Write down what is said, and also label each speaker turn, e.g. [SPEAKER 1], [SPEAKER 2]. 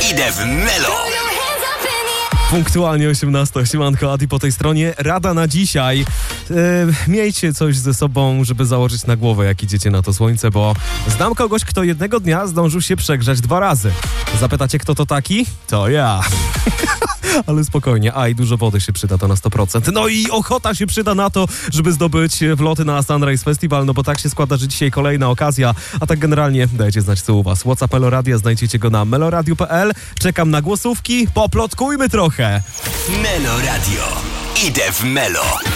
[SPEAKER 1] Idę w Melo.
[SPEAKER 2] Punktualnie 18. Siemanko, Adi po tej stronie. Rada na dzisiaj. Miejcie coś ze sobą, żeby założyć na głowę, jak idziecie na to słońce, bo znam kogoś, kto jednego dnia zdążył się przegrzać 2 razy. Zapytacie, kto to taki? To ja. Ale spokojnie. I dużo wody się przyda, to na 100%. No i ochota się przyda na to, żeby zdobyć wloty na Sunrise Festival, no bo tak się składa, że dzisiaj kolejna okazja. A tak generalnie dajcie znać, co u was. WhatsApp Meloradia, znajdziecie go na meloradio.pl. Czekam na głosówki, poplotkujmy trochę.
[SPEAKER 1] Melo Radio. Idę w Melo.